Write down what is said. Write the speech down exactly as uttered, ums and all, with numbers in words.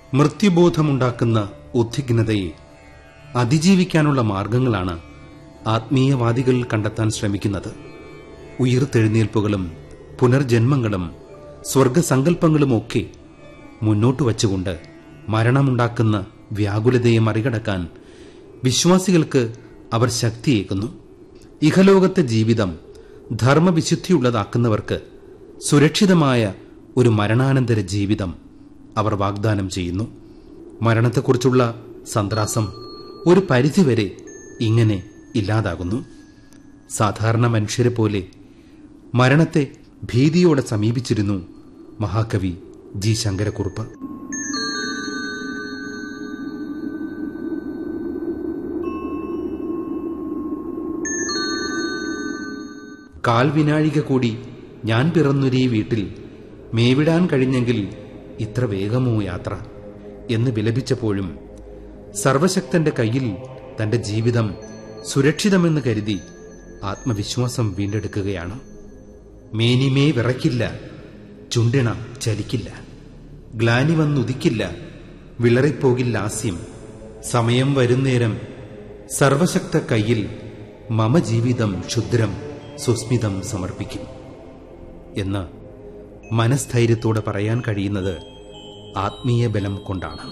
മൃത്യുബോധമുണ്ടാക്കുന്ന ഉദ്വിഗ്നതയെ അതിജീവിക്കാനുള്ള മാർഗങ്ങളാണ് ആത്മീയവാദികൾ കണ്ടെത്താൻ ശ്രമിക്കുന്നത്. ഉയിർത്തെഴുന്നേൽപ്പുകളും പുനർജന്മങ്ങളും സ്വർഗസങ്കല്പങ്ങളുമൊക്കെ മുന്നോട്ട് വച്ചുകൊണ്ട് മരണമുണ്ടാക്കുന്ന വ്യാകുലതയെ മറികടക്കാൻ വിശ്വാസികൾക്ക് അവർ ശക്തിയേകുന്നു. ഇഹലോകത്തെ ജീവിതം ധർമ്മവിശുദ്ധിയുള്ളതാക്കുന്നവർക്ക് സുരക്ഷിതമായ ഒരു മരണാനന്തര ജീവിതം അവർ വാഗ്ദാനം ചെയ്യുന്നു. മരണത്തെക്കുറിച്ചുള്ള സന്ത്രാസം ഒരു പരിധിവരെ ഇങ്ങനെ ഇല്ലാതാകുന്നു. സാധാരണ മനുഷ്യരെ പോലെ മരണത്തെ ഭീതിയോടെ സമീപിച്ചിരുന്നു മഹാകവി ജി ശങ്കരക്കുറുപ്പ്. കാൽവിനാഴിക കൂടി ഞാൻ പിറന്നൊരീ വീട്ടിൽ മേവിടാൻ കഴിഞ്ഞെങ്കിൽ ഇത്ര വേഗമോ യാത്ര എന്ന് വിലപിച്ചപ്പോഴും സർവശക്തന്റെ കയ്യിൽ തന്റെ ജീവിതം സുരക്ഷിതമെന്ന് കരുതി ആത്മവിശ്വാസം വീണ്ടെടുക്കുകയാണ്. മേനിമേ വിറയ്ക്കില്ല, ചുണ്ടിണ ചലിക്കില്ല, ഗ്ലാനി വന്നുദിക്കില്ല, വിളറിപ്പോകില്ല ആസ്യം, സമയം വരുന്നേരം സർവശക്ത കയ്യിൽ മമ ജീവിതം ക്ഷുദ്രം സുസ്മിതം സമർപ്പിക്കും എന്ന് മനസ്ഥൈര്യത്തോടെ പറയാൻ കഴിയുന്നത് ആത്മീയ ബലം കൊണ്ടാണ്.